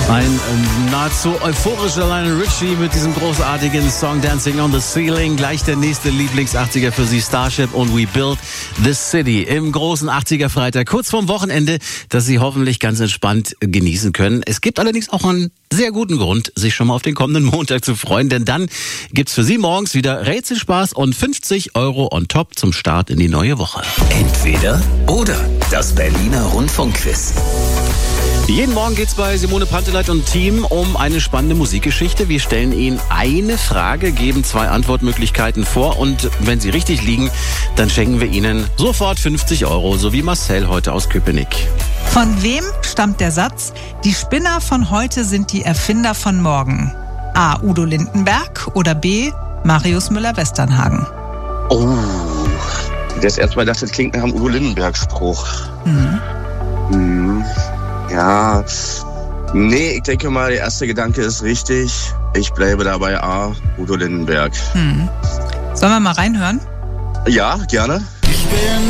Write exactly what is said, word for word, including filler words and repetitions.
Ein ähm, nahezu euphorischer Lionel Richie mit diesem großartigen Song Dancing on the Ceiling. Gleich der nächste Lieblings-achtziger für Sie, Starship und We Built the City im großen achtziger-Freitag, kurz vorm Wochenende, das Sie hoffentlich ganz entspannt genießen können. Es gibt allerdings auch einen sehr guten Grund, sich schon mal auf den kommenden Montag zu freuen, denn dann gibt's für Sie morgens wieder Rätselspaß und fünfzig Euro on top zum Start in die neue Woche. Entweder oder, das Berliner Rundfunkquiz. Jeden Morgen geht's bei Simone Panteleit und Team um eine spannende Musikgeschichte. Wir stellen Ihnen eine Frage, geben zwei Antwortmöglichkeiten vor und wenn sie richtig liegen, dann schenken wir Ihnen sofort fünfzig Euro, so wie Marcel heute aus Köpenick. Von wem stammt der Satz, die Spinner von heute sind die Erfinder von morgen? A. Udo Lindenberg oder B. Marius Müller-Westernhagen? Oh, das erstmal dachte, das klingt nach einem Udo Lindenberg-Spruch. Mhm. Hm. Ja, nee, ich denke mal, der erste Gedanke ist richtig. Ich bleibe dabei A, Udo Lindenberg. Hm. Sollen wir mal reinhören? Ja, gerne. Ich bin